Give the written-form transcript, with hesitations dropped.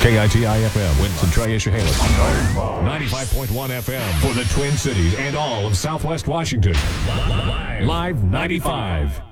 KITI-FM, Winston Tri-Issahalis. 95.1 FM for the Twin Cities and all of Southwest Washington. Live 95.